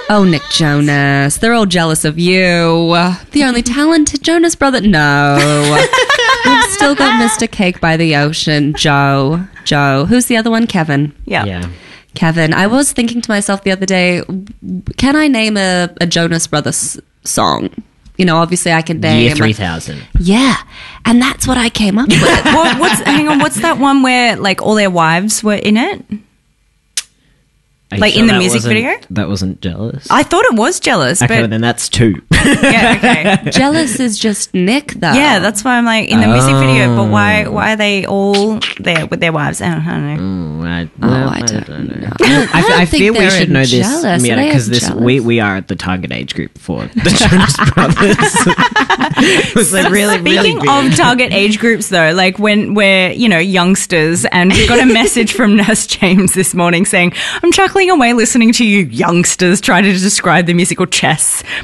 Oh, Nick Jonas. They're all jealous of you. The only talented Jonas brother. No. We've still got Mr. Cake by the Ocean, Joe. Who's the other one? Kevin. Yeah. Kevin. I was thinking to myself the other day, can I name a Jonas Brothers song? You know, obviously I can name... Year 3000. Yeah. And that's what I came up with. What's that one where, like, all their wives were in it? Are you Like, sure in the that music wasn't- video? That wasn't Jealous? I thought it was Jealous, Okay, well, but... then that's 2. Yeah, okay. Jealous is just Nick, though. Yeah, that's why I'm like, in the music video, but why are they all there with their wives? I don't know. I don't know. I feel we they're should know this, jealous. Are they because we are at the target age group for the Jonas Brothers. It was like really Speaking big. of target age groups, though, like when we're, youngsters, and we got a message from Nurse James this morning saying, I'm chuckling away listening to you youngsters try to describe the musical Chess